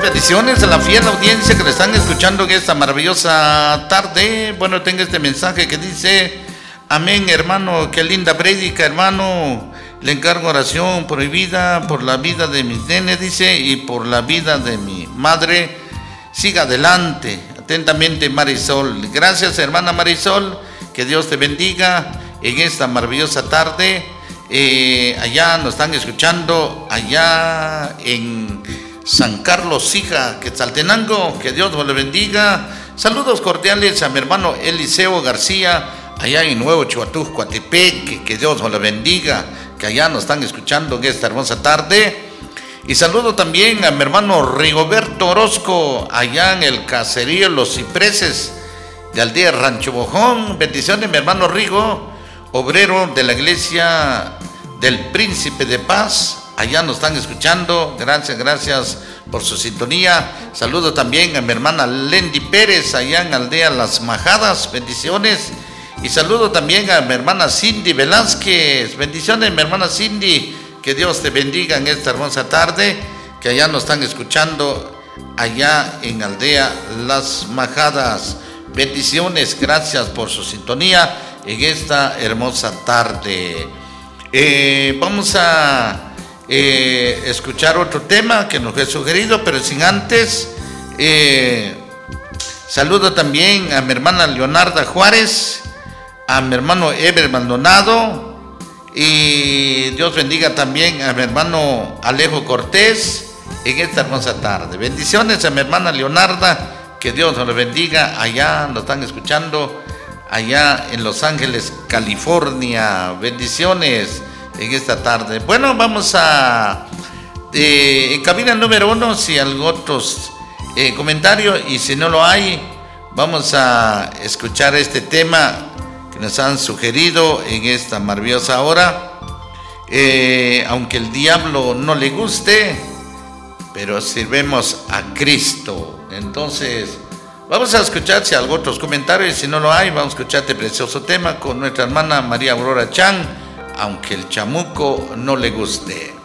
Bendiciones a la fiel audiencia que le están escuchando en esta maravillosa tarde. Bueno, tengo este mensaje que dice: amén, hermano, qué linda prédica, hermano. Le encargo oración por mi vida, por la vida de mis nenes, dice, y por la vida de mi madre. Siga adelante. Atentamente, Marisol. Gracias, hermana Marisol. Que Dios te bendiga en esta maravillosa tarde. Allá nos están escuchando, allá en San Carlos Sija, Quetzaltenango. Que Dios nos le bendiga. Saludos cordiales a mi hermano Eliseo García, allá en Nuevo Chuatú, Coatepec. Que Dios nos le bendiga, que allá nos están escuchando en esta hermosa tarde. Y saludo también a mi hermano Rigoberto Orozco, allá en el caserío Los Cipreses de Aldea Rancho Bojón. Bendiciones, mi hermano Rigo, obrero de la iglesia del Príncipe de Paz. Allá nos están escuchando. Gracias por su sintonía. Saludo también a mi hermana Lendy Pérez, allá en Aldea Las Majadas. Bendiciones. Y saludo también a mi hermana Cindy Velázquez. Bendiciones, mi hermana Cindy. Que Dios te bendiga en esta hermosa tarde, que allá nos están escuchando, allá en Aldea Las Majadas. Bendiciones, gracias por su sintonía en esta hermosa tarde. Vamos a escuchar otro tema que nos fue sugerido, pero sin antes, saludo también a mi hermana Leonarda Juárez, a mi hermano Eber Maldonado. Y Dios bendiga también a mi hermano Alejo Cortés en esta hermosa tarde. Bendiciones a mi hermana Leonarda, que Dios nos bendiga. Allá nos están escuchando, allá en Los Ángeles, California. Bendiciones en esta tarde. Bueno, vamos a en cabina número 1, si hay otros comentarios, y si no lo hay, vamos a escuchar este tema que nos han sugerido en esta maravillosa hora. Aunque el diablo no le guste, pero sirvemos a Cristo. Entonces vamos a escuchar si hay otros comentarios, y si no lo hay, vamos a escuchar este precioso tema con nuestra hermana María Aurora Chan, aunque el chamuco no le guste.